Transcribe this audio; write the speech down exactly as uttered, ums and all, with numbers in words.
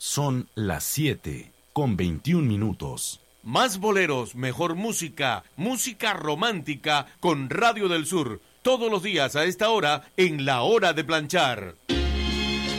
Son las siete con veintiún minutos. Más boleros, mejor música, música romántica con Radio del Sur. Todos los días a esta hora en La Hora de Planchar.